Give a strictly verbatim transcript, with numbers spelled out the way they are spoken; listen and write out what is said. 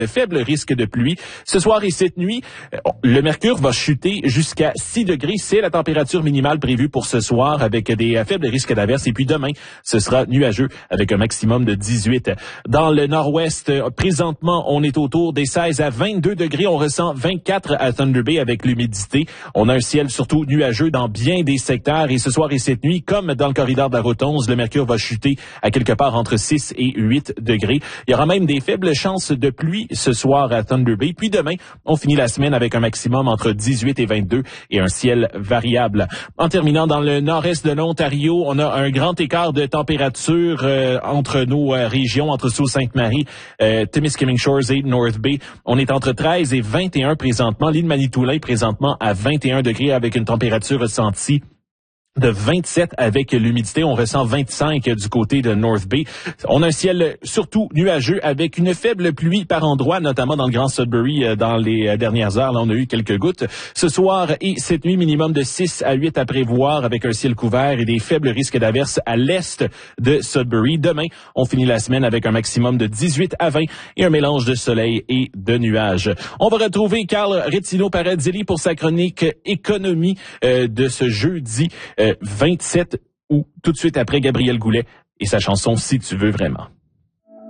de faible risque de pluie. Ce soir et cette nuit, le mercure va chuter jusqu'à six degrés. C'est la température minimale prévue pour ce soir avec des faibles risques d'averses. Et puis demain, ce sera nuageux avec un maximum de dix-huit. Dans le nord-ouest, présentement, on est autour des seize à vingt-deux degrés. On ressent vingt-quatre à Thunder Bay avec l'humidité. On a un ciel surtout nuageux dans bien des secteurs. Et ce soir et cette nuit, comme dans le corridor de la route onze, le mercure va chuter à quelque part entre six et huit degrés. Il y aura même des faibles chances de pluie ce soir à Thunder Bay. Puis demain, on finit la semaine avec un maximum entre dix-huit et vingt-deux et un ciel variable. En terminant dans le nord-est de l'Ontario, on a un grand écart de température euh, entre nos euh, régions, entre Sault-Sainte-Marie, euh, Timiskaming Shores et North Bay. On est entre treize et vingt et un présentement. L'île Manitoulin présentement à vingt et un degrés avec une température ressentie de vingt-sept avec l'humidité. On ressent vingt-cinq du côté de North Bay. On a un ciel surtout nuageux avec une faible pluie par endroits, notamment dans le Grand Sudbury dans les dernières heures. Là, on a eu quelques gouttes. Ce soir et cette nuit, minimum de six à huit à prévoir avec un ciel couvert et des faibles risques d'averses à l'est de Sudbury. Demain, on finit la semaine avec un maximum de dix-huit à vingt et un mélange de soleil et de nuages. On va retrouver Carl Rettino-Paradilli pour sa chronique économie euh, de ce jeudi vingt-sept août, tout de suite après Gabriel Goulet et sa chanson « Si tu veux vraiment ».